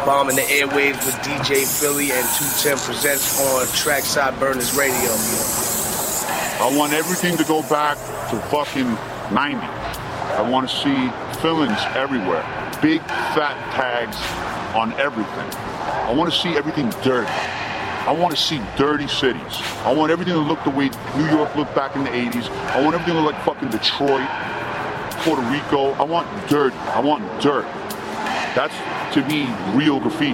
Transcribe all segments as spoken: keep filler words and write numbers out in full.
bombing the airwaves with D J Philly and two ten Presents on Trackside Burners Radio. I want everything to go back to fucking ninety. I want to see fillings everywhere. Big fat tags on everything. I want to see everything dirty. I want to see dirty cities. I want everything to look the way New York looked back in the eighties. I want everything to look like fucking Detroit, Puerto Rico. I want dirt. I want dirt. That's, to me, real graffiti.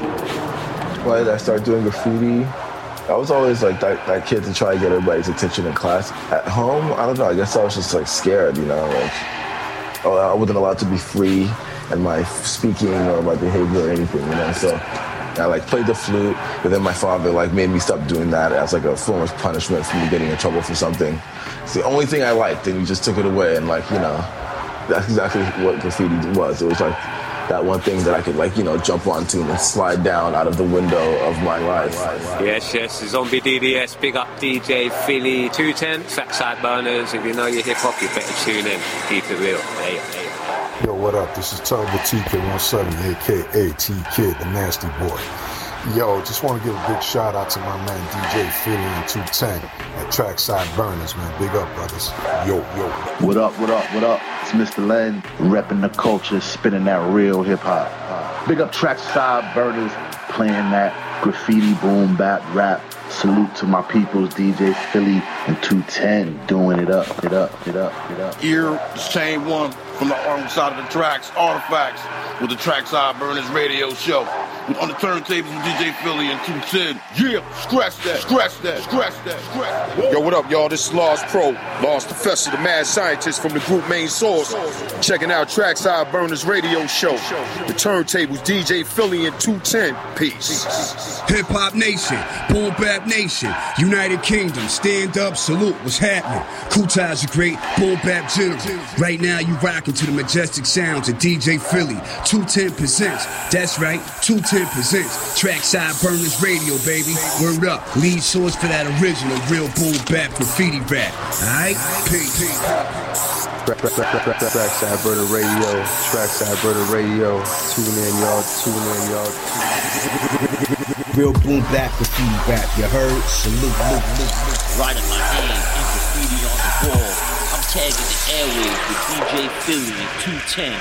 Why did I start doing graffiti? I was always like that, that kid to try to get everybody's attention in class. At home, I don't know, I guess I was just like scared, you know, like oh, I wasn't allowed to be free in my speaking or my behavior or anything, you know, so I like played the flute, but then my father like made me stop doing that as like a form of punishment for me getting in trouble for something. It's the only thing I liked, and he just took it away, and like, you know, that's exactly what graffiti was. It was like that one thing that I could like, you know, jump onto and slide down out of the window of my life. Yes, yes, Zombie D D S, big up D J Philly, two ten, Trackside Burners. If you know your hip hop, you better tune in. Keep it real. Hey, hey. Yo, what up? This is Terrible T K seventeen, aka T-Kid, the Nasty Boy. Yo, just want to give a big shout out to my man D J Philly and two ten at Trackside Burners, man. Big up, brothers. Yo, yo. What up, what up, what up? It's Mister Len, repping the culture, spinning that real hip-hop. Uh, big up Trackside Burners, playing that graffiti, boom, bap, rap. Salute to my peoples, D J Philly and two ten, doing it up, it up, it up, it up. Here, the same one from the wrong side of the tracks, Artifacts, with the Trackside Burners Radio Show. On the turntables with D J Philly and two ten. Yeah, scratch that, scratch that, scratch that, scratch that. Yo, what up, y'all? This is Lost Pro, Lost Professor, the mad scientist from the group Main Source. Checking out Trackside Burners Radio Show. The turntables, D J Philly and two ten. Peace. Hip Hop Nation, Boom Bap Nation, United Kingdom, stand up, salute, what's happening? Kutai's a great Boom Bap general. Right now, you rocking to the majestic sounds of D J Philly. two ten Presents. That's right, two ten Presents. Trackside Burners Radio, baby. Word up. Lead source for that original real Boom Bap graffiti rap. Alright? Peace. Trackside Burner Radio, Trackside Burner Radio. Tune in, y'all. Tune in, y'all. Real Boom Bap graffiti rap. You heard? Salute. Writing my name in graffiti on the wall. I'm tagging the airwaves with D J Philly and two ten.